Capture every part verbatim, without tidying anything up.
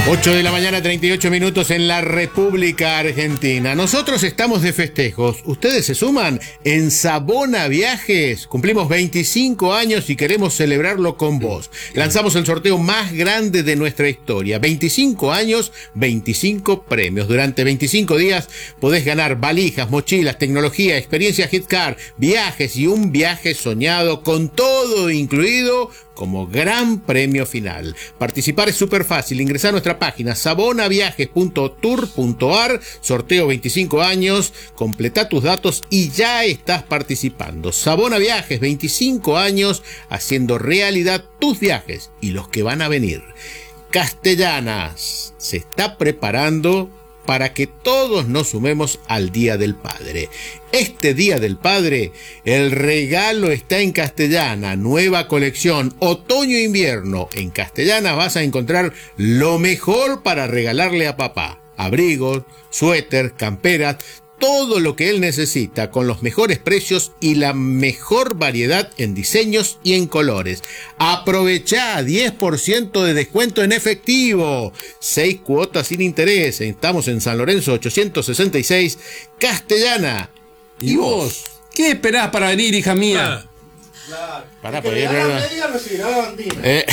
ocho de la mañana, treinta y ocho minutos en la República Argentina. Nosotros estamos de festejos. ¿Ustedes se suman? En Sabona Viajes cumplimos veinticinco años y queremos celebrarlo con vos. Lanzamos el sorteo más grande de nuestra historia. veinticinco años, veinticinco premios. Durante veinticinco días podés ganar valijas, mochilas, tecnología, experiencia Hitcar, viajes y un viaje soñado con todo incluido como gran premio final. Participar es súper fácil. Ingresá a nuestra página sabonaviajes punto tour punto ar, sorteo veinticinco años, completá tus datos y ya estás participando. Sabona Viajes, veinticinco años haciendo realidad tus viajes y los que van a venir. Castellanas se está preparando para que todos nos sumemos al Día del Padre. Este Día del Padre, el regalo está en Castellana, nueva colección, otoño-invierno. En Castellana vas a encontrar lo mejor para regalarle a papá. Abrigos, suéter, camperas, todo lo que él necesita con los mejores precios y la mejor variedad en diseños y en colores. Aprovechá diez por ciento de descuento en efectivo, seis cuotas sin interés. Estamos en San Lorenzo ochocientos sesenta y seis, Castellana. ¿Y vos? ¿Qué esperás para venir, hija mía? Ah. Claro. Para poder eh.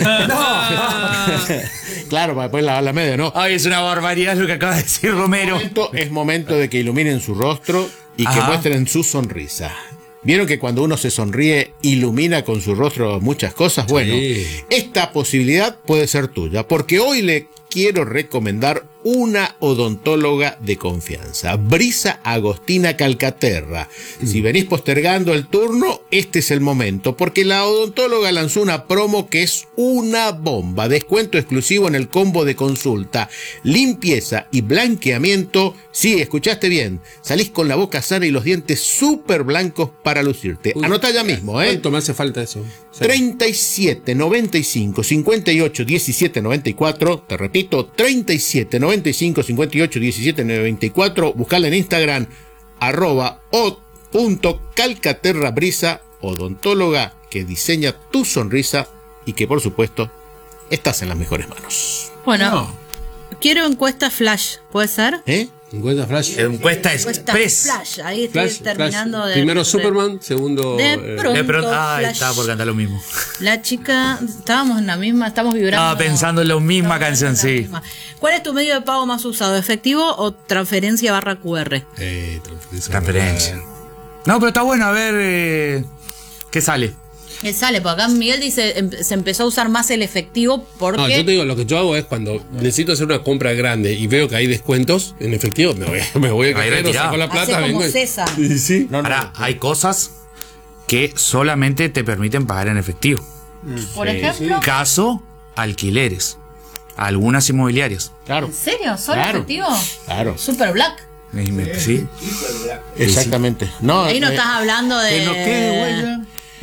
Claro, para poder lavar la media, ¿no? Ay, es una barbaridad lo que acaba de decir Romero. Momento, es momento de que iluminen su rostro y Ajá. que muestren su sonrisa. ¿Vieron que cuando uno se sonríe ilumina con su rostro muchas cosas? Bueno, Sí. esta posibilidad puede ser tuya, porque hoy le quiero recomendar una odontóloga de confianza, Brisa Agostina Calcaterra. Mm. Si venís postergando el turno, este es el momento, porque la odontóloga lanzó una promo que es una bomba. Descuento exclusivo en el combo de consulta, limpieza y blanqueamiento. Sí, escuchaste bien. Salís con la boca sana y los dientes súper blancos para lucirte. Uy, Anotá ya mismo, ¿eh? ¿Cuánto me hace falta eso? Sí. treinta y siete, noventa y cinco, cincuenta y ocho, diecisiete, noventa y cuatro. Te repito, treinta y siete, noventa y cinco, cincuenta y ocho, diecisiete, noventa y cuatro. Buscala en Instagram, arroba o.calcaterrabrisa, odontóloga que diseña tu sonrisa y que por supuesto estás en las mejores manos. Bueno, No. quiero encuesta flash, ¿puede ser? ¿Eh? ¿Encuesta Flash? Encuesta Encuesta Express. flash, ahí estoy Flash, terminando Flash. de... Primero de- Superman, segundo... de eh, pronto. De pronto, ah, Flash. estaba por cantar lo mismo. La chica, estábamos en la misma, estamos vibrando. Estaba pensando en la misma Estamos canción, en la sí. misma. ¿Cuál es tu medio de pago más usado? ¿Efectivo o transferencia barra Q R? eh, transferencia. Transferencia. No, pero está bueno, a ver eh, qué sale. ¿Qué sale? Porque acá Miguel dice, em- se empezó a usar más el efectivo porque... No, yo te digo, lo que yo hago es cuando necesito hacer una compra grande y veo que hay descuentos en efectivo, me voy, me voy a Ahí cajero, retirado. saco la Hace plata, como vengo y- César. Sí, sí. No, no, Ahora, hay cosas que solamente te permiten pagar en efectivo. Por ejemplo... Caso, alquileres. Algunas inmobiliarias. claro. ¿En serio? ¿Solo Claro. efectivo? Claro. Super Black. Y me- Sí. Exactamente. No, Ahí no eh, estás hablando de... Que no quede huella.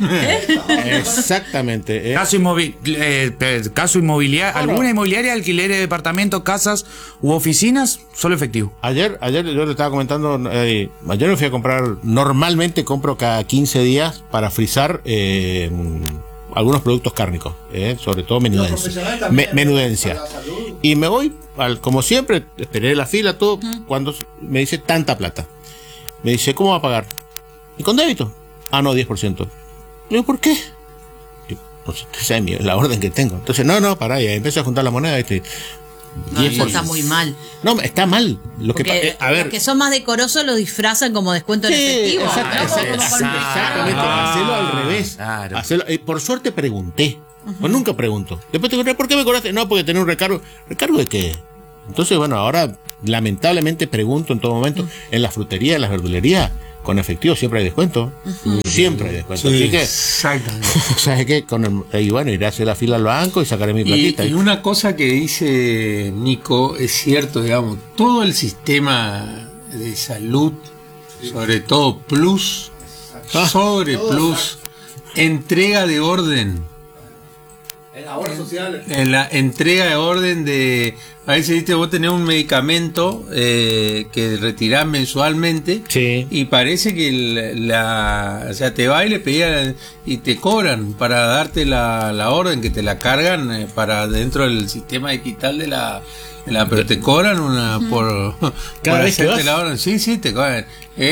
Exactamente. eh. Caso, inmovi- eh, pe- caso inmobiliario, Bueno. alguna inmobiliaria, alquileres, departamentos, casas u oficinas, solo efectivo. Ayer, ayer yo le estaba comentando, eh, ayer me fui a comprar, normalmente compro cada quince días para frizar eh, algunos productos cárnicos, eh, sobre todo menudencia. profesional también, Me- menudencia. para la salud. Y me voy, al, como siempre, esperé la fila, todo, cuando me dice tanta plata. Me dice, ¿cómo va a pagar? ¿Y con débito? Ah, no, diez por ciento. Le digo, ¿por qué? Y, no sé, esa es mi- la orden que tengo. Entonces, no, no, pará, y ahí empecé a juntar la moneda. Este, No, diez eso por está muy mal. No, está mal. Lo que, pa- Porque eh, a ver, los que son más decorosos lo disfrazan como descuento en Sí, efectivo. exacto, ¿no? exacto, Como con- exactamente. Ah, Hacelo al revés. claro. Hacelo- eh, por suerte pregunté. O nunca pregunto. Después te pregunté, ¿por qué me cobraste? No, porque tenía un recargo. ¿Recargo de qué? Entonces, bueno, ahora lamentablemente pregunto en todo momento. En la frutería, en las verdulerías, con efectivo siempre hay descuento. Siempre hay descuento. Sí, Así que, exactamente. ¿sabes qué? Con el, y bueno, iré a hacer la fila al banco y sacaré mi Y, platita. y una cosa que dice Nico es cierto, digamos, todo el sistema de salud, sobre todo Plus, sobre Plus, entrega de orden. En la obra social. En la entrega de orden de A veces, viste, vos tenés un medicamento eh, que retirás mensualmente Sí. y parece que el- la, o sea, te va y le pedían y te cobran para darte la, la orden, que te la cargan eh, para dentro del sistema digital de la, de la pero te cobran una por, Cada por vez que hacerte vas. la orden. Sí, sí, te cobran.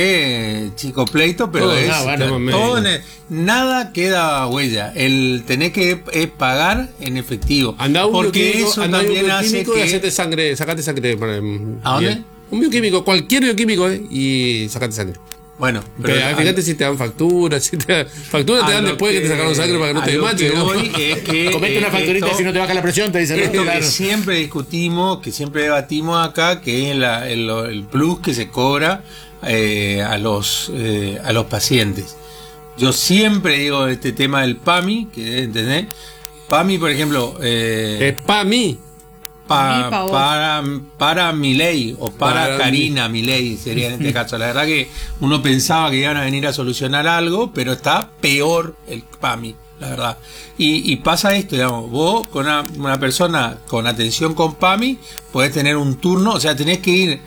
Eh, chico pleito, pero Todo, es ah, bueno, sistema todo médico. en el- nada queda huella. El tener que es pagar en efectivo. Anda un porque bioquímico, eso anda un también hace bioquímico y que hacete sangre, sacate sangre. para, mm, ¿A dónde? bien. Un bioquímico, cualquier bioquímico, eh, y sacate sangre. bueno, Pero, ah, fíjate si te dan facturas, si te dan, facturas te a dan lo después que, te sacaron sangre para que no a te lo desmaches. que ¿no? voy es que, Comete una eh, facturita esto- si no te baja la presión, te dicen. Esto ¿no? que Claro. siempre discutimos, que siempre debatimos acá, que es la- el, el plus que se cobra eh, a los eh, a los pacientes. Yo siempre digo este tema del PAMI, que ¿entendés? PAMI, por ejemplo, eh, Es para mí. pa- Y pa' vos. para para Milei o para, Para Karina Milei sería en este caso. La verdad que uno pensaba que iban a venir a solucionar algo, pero está peor el PAMI, la verdad. Y, y pasa esto, digamos, vos con una, una persona con atención con PAMI podés tener un turno, o sea, tenés que ir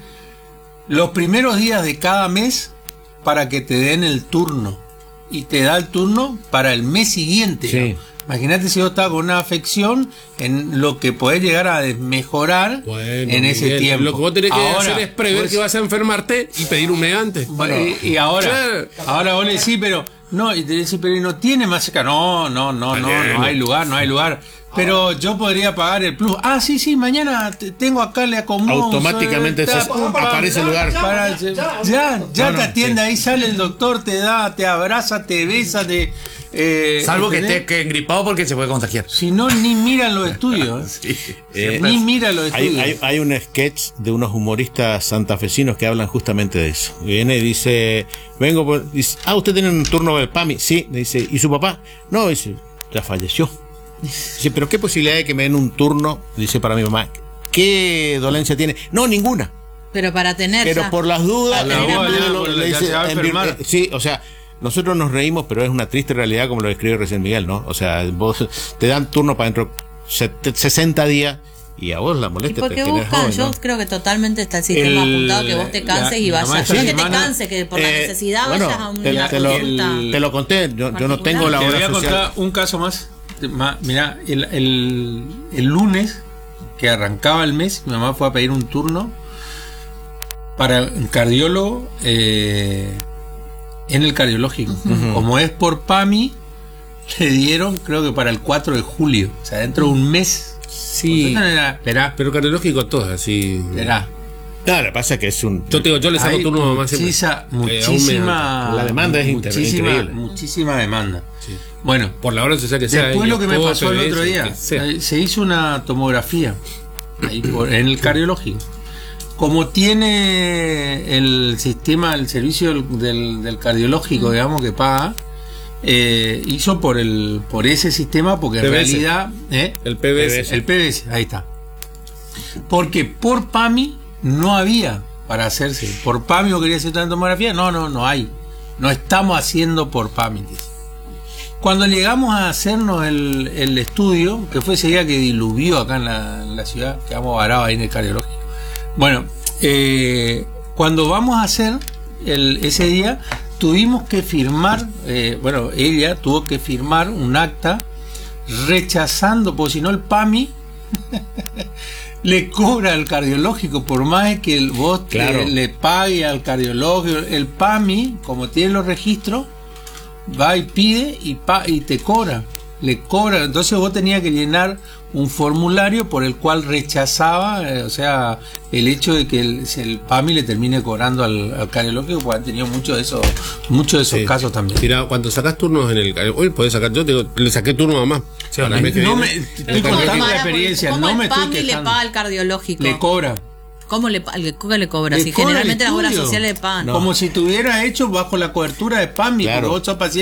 los primeros días de cada mes para que te den el turno. Y te da el turno para el mes siguiente. Sí. ¿no? Imagínate si vos estás con una afección en lo que podés llegar a desmejorar Bueno, en ese Miguel, tiempo. Lo que vos tenés que Ahora, hacer es prever vos- que vas a enfermarte y pedir un mes antes. Bueno, y, y ahora, Claro. ahora vos le decís, pero no, y te decís, pero no tiene más cerca. No, no, no, no, Bueno. no hay lugar, no hay lugar. Pero yo podría pagar el plus. Ah, sí, sí, mañana te- tengo acá, le acomodo. Automáticamente soy- se- pum, pam, aparece el lugar. para- ya, ya No, te no, atiende, sí. ahí sale el doctor, te da, te abraza, te besa, te. eh, Salvo que ¿entendés? esté que engripado porque se puede contagiar. Si no, ni miran los estudios. ¿eh? Eh, Ni mira los Hay, estudios. hay, hay un sketch de unos humoristas santafesinos que hablan justamente de eso. Viene y dice, vengo, por- dice, ah, ¿usted tiene un turno del PAMI? Sí, le dice, ¿y su papá? No, dice, ya falleció. Dice, pero ¿qué posibilidad de que me den un turno? Dice para mi mamá, ¿qué dolencia tiene? No, ninguna. Pero para tener. Pero ya- por las dudas, Para en tener virtud más. de lo- Porque le ya dice, se va a en vir- enfermar. eh, sí, o sea, nosotros nos reímos, pero es una triste realidad como lo describe recién Miguel, ¿no? O sea, vos te dan turno para dentro de sesenta días y a vos la ¿Y molestia por te qué tenés buscan? joven, yo ¿no? creo que totalmente está el sistema El- apuntado que vos te canses la- y la vayas. maestra No que te semana- canses, que por la Eh, necesidad bueno, vayas a una te, te lo, consulta. te lo conté, yo, yo no tengo la Te voy obra a social. contar un caso más. Ma- Mirá, el, el, el lunes que arrancaba el mes, mi mamá fue a pedir un turno para un cardiólogo eh, en el cardiológico. Como es por PAMI, le dieron, creo que para el cuatro de julio, o sea, dentro de un mes. Sí. Esperá, Pero cardiológico todo es así. esperá. No, lo que pasa es que es un. Yo te digo, yo le saco Hay turno a mamá siempre. muchisa- Eh, a un mes muchísima, antes. La demanda es inter- muchísima, increíble. muchísima demanda. Sí. Bueno, Por la hora social que sea. después y lo que me todo pasó el P B S, otro día, que sea. eh, se hizo una tomografía ahí por- en el cardiológico. Como tiene el sistema, el servicio del, del- del cardiológico, digamos, que paga, eh, hizo por el por ese sistema, porque en P B S. realidad, ¿eh? El P B S. el P B S, ahí está. Porque por PAMI no había para hacerse. Por PAMI no quería hacer una tomografía, no, no, no hay. No estamos haciendo por PAMI. dice. Cuando llegamos a hacernos el, el estudio, que fue ese día que diluvió acá en la, en la ciudad, quedamos varados ahí en el cardiológico. Bueno, eh, cuando vamos a hacer el, ese día, tuvimos que firmar, eh, bueno, ella tuvo que firmar un acta rechazando, porque si no el PAMI le cobra al cardiológico, por más que el, vos te- Claro. le pague al cardiológico, el PAMI, como tiene los registros, va y pide y, pa y te cobra, le cobra. Entonces vos tenías que llenar un formulario por el cual rechazaba, eh, o sea, el hecho de que el, el PAMI le termine cobrando al, al cardiológico, porque han tenido muchos de esos, muchos de esos Sí. casos también. Mira, cuando sacas turnos en el. Hoy podés sacar. Yo te digo, le saqué turno a mamá. Para el mes que No viene. me- estoy El contando cardiológico. la experiencia, ¿Cómo no el me estoy PAMI le quejando. paga al cardiológico? Le cobra. ¿Cómo le, pa- le, ¿Cómo le cobra? Le Si cobra el generalmente las obras estudio. sociales le pagan. Como si tuviera hecho bajo la cobertura de PAMI, Claro. porque vos sos paciente